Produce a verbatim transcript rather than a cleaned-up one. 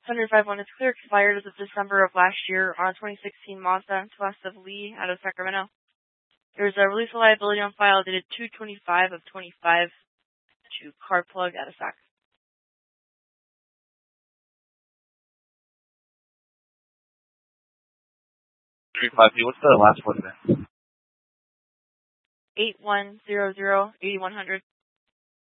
one oh five one is clear, expired as of December of last year on a twenty sixteen Mazda to us of Lee out of Sacramento. There's a release of liability on file dated two twenty-five of twenty-five to Car Plug out of Sac. three five P, what's the last one there? eight one zero zero, eight one hundred.